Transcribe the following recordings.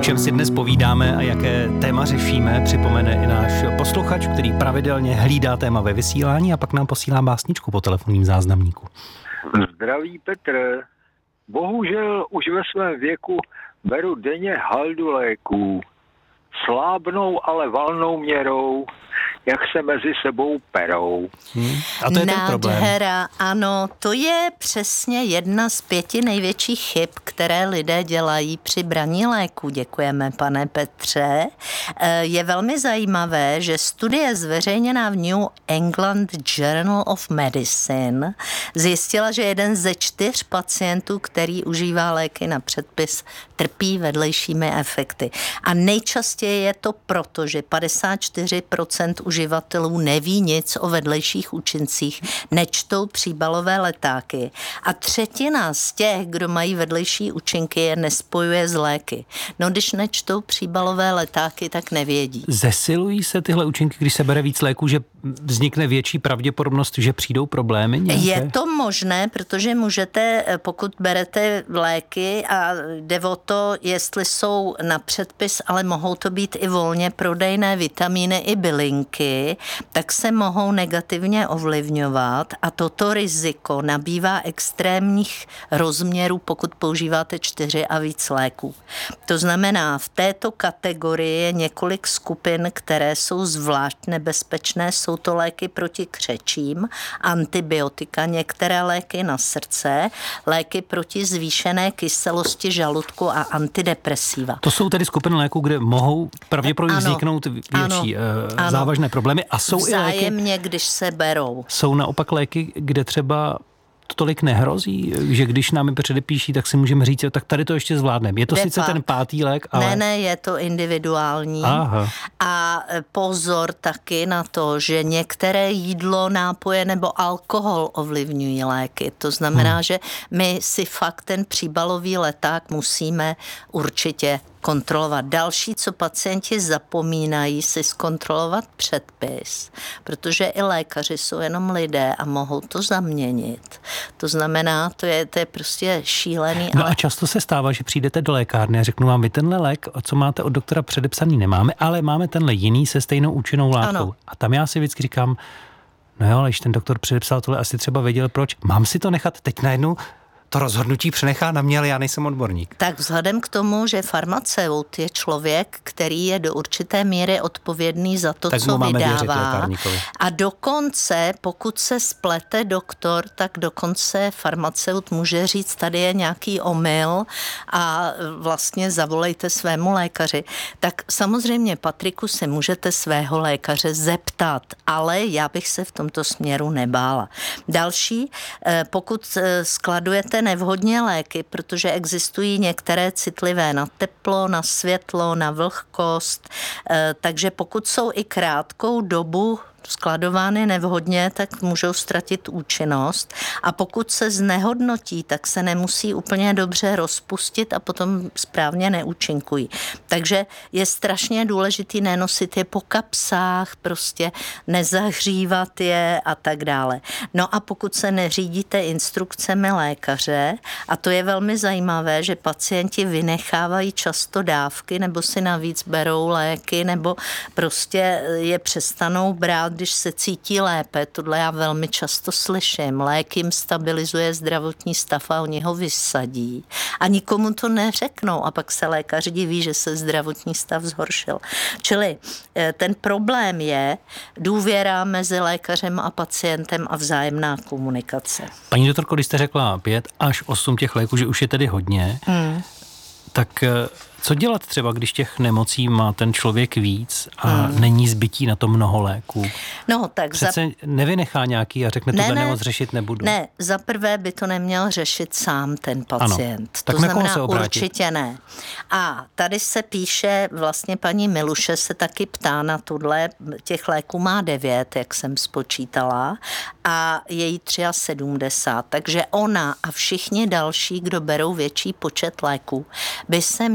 čem si dnes povídáme a jaké téma řešíme, připomene i náš posluchač, který pravidelně hlídá téma ve vysílání a pak nám posílá básničku po telefonním záznamníku. Zdraví Petr. Bohužel už ve svém věku beru denně haldu léků. Slábnou, ale valnou měrou, jak se mezi sebou perou. A to je ten problém. Nádhera, ano, to je přesně jedna z 5 největších chyb, které lidé dělají při braní léku. Děkujeme, pane Petře. Je velmi zajímavé, že studie zveřejněná v New England Journal of Medicine zjistila, že 1 ze 4 pacientů, který užívá léky na předpis, trpí vedlejšími efekty. A nejčastěji je to proto, že 54% uživatelů neví nic o vedlejších účincích, nečtou příbalové letáky. A 1/3 z těch, kdo mají vedlejší účinky, je nespojuje s léky. No, když nečtou příbalové letáky, tak nevědí. Zesilují se tyhle účinky, když se bere víc léků, že vznikne větší pravděpodobnost, že přijdou problémy nějaké? Je to možné, protože můžete, pokud berete léky a jde o to, jestli jsou na předpis, ale mohou to být i volně prodejné vitamíny i bylinky, tak se mohou negativně ovlivňovat a toto riziko nabývá extrémních rozměrů, pokud používáte 4 a víc léků. To znamená, v této kategorii je několik skupin, které jsou zvlášť nebezpečné. Jsou to léky proti křečím, antibiotika, některé léky na srdce, léky proti zvýšené kyselosti žaludku a antidepresiva. To jsou tedy skupiny léků, kde mohou pravděpodobně vzniknout větší závažné problémy a jsou vzájemně, i léky, když se berou. Jsou naopak léky, kde třeba to tolik nehrozí, že když nám je předepíší, tak si můžeme říct, tak tady to ještě zvládneme. Je to sice ten 5. lék, ale... Ne, je to individuální. Aha. A pozor taky na to, že některé jídlo, nápoje nebo alkohol ovlivňují léky. To znamená, že my si fakt ten příbalový leták musíme určitě kontrolovat. Další, co pacienti zapomínají, si zkontrolovat předpis, protože i lékaři jsou jenom lidé a mohou to zaměnit. To znamená, to je prostě šílený. No a často se stává, že přijdete do lékárny a řeknu vám, vy tenhle lék, co máte od doktora předepsaný, nemáme, ale máme tenhle jiný se stejnou účinnou látkou. Ano. A tam já si vždycky říkám, no jo, ale když ten doktor předepsal tohle, asi třeba věděl proč. Mám si to nechat teď najednou? To rozhodnutí přenechá na mě, ale já nejsem odborník. Tak vzhledem k tomu, že farmaceut je člověk, který je do určité míry odpovědný za to, tak co vydává. A dokonce, pokud se splete doktor, tak dokonce farmaceut může říct, tady je nějaký omyl a vlastně zavolejte svému lékaři. Tak samozřejmě, Patriku, se můžete svého lékaře zeptat, ale já bych se v tomto směru nebála. Další, pokud skladujete nevhodně léky, protože existují některé citlivé na teplo, na světlo, na vlhkost, takže pokud jsou i krátkou dobu skladovány nevhodně, tak můžou ztratit účinnost a pokud se znehodnotí, tak se nemusí úplně dobře rozpustit a potom správně neúčinkují. Takže je strašně důležitý nenosit je po kapsách, prostě nezahřívat je a tak dále. No a pokud se neřídíte instrukcemi lékaře, a to je velmi zajímavé, že pacienti vynechávají často dávky nebo si navíc berou léky nebo prostě je přestanou brát, když se cítí lépe. Tohle já velmi často slyším. Lék jim stabilizuje zdravotní stav a oni ho vysadí. A nikomu to neřeknou. A pak se lékař diví, že se zdravotní stav zhoršil. Čili ten problém je důvěra mezi lékařem a pacientem a vzájemná komunikace. Paní doktorko, když jste řekla 5 až 8 těch léků, že už je tedy hodně, tak co dělat třeba, když těch nemocí má ten člověk víc a není zbytí na to mnoho léků? No, tak přece nevynechá nějaký a řekne, tuhle nemoc řešit nebudu. Ne, za prvé by to neměl řešit sám ten pacient. Ano, tak to znamená se určitě ne. A tady se píše, vlastně paní Miluše se taky ptá na tohle, těch léků má 9, jak jsem spočítala, a je jí 73, takže ona a všichni další, kdo berou větší počet léků, by se měli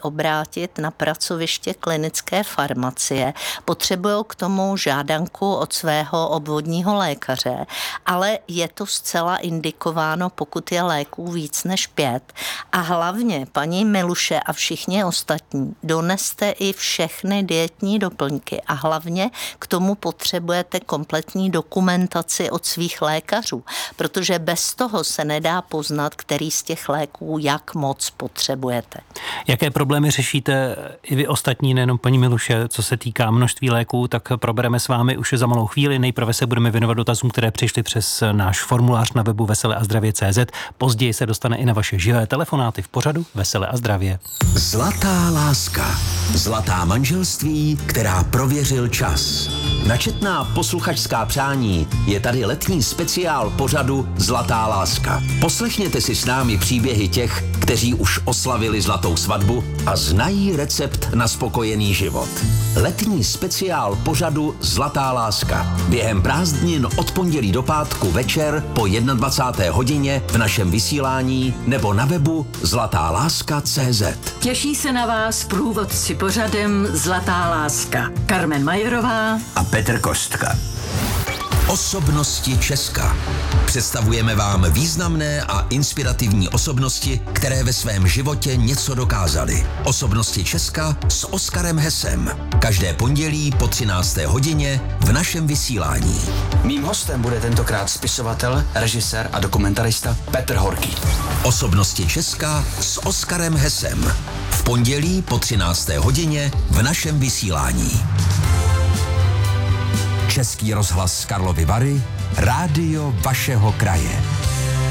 obrátit na pracoviště klinické farmacie. Potřebují k tomu žádanku od svého obvodního lékaře, ale je to zcela indikováno, pokud je léků víc než 5. A hlavně, paní Miluše a všichni ostatní, doneste i všechny dietní doplňky a hlavně k tomu potřebujete kompletní dokumentaci od svých lékařů, protože bez toho se nedá poznat, který z těch léků jak moc potřebujete. Jaké problémy řešíte i vy ostatní, nejenom paní Miluše, co se týká množství léků, tak probereme s vámi už za malou chvíli. Nejprve se budeme věnovat dotazům, které přišly přes náš formulář na webu veseleazdravě.cz. Později se dostane i na vaše živé telefonáty v pořadu Veselé a zdravě. Zlatá láska. Zlatá manželství, která prověřil čas. Na četná posluchačská přání je tady letní speciál pořadu Zlatá láska. Poslechněte si s námi příběhy těch, kteří už oslavili zlatou svatbu a znají recept na spokojený život. Letní speciál pořadu Zlatá láska. Během prázdnin od pondělí do pátku večer po 21. hodině v našem vysílání nebo na webu zlatáláska.cz. Těší se na vás průvodci pořadem Zlatá láska. Carmen Majerová a Petr Kostka. Osobnosti Česka. Představujeme vám významné a inspirativní osobnosti, které ve svém životě něco dokázaly. Osobnosti Česka s Oskarem Hesem. Každé pondělí po 13. hodině v našem vysílání. Mým hostem bude tentokrát spisovatel, režisér a dokumentarista Petr Horký. Osobnosti Česka s Oskarem Hesem. V pondělí po 13. hodině v našem vysílání. Český rozhlas Karlovy Vary, rádio vašeho kraje.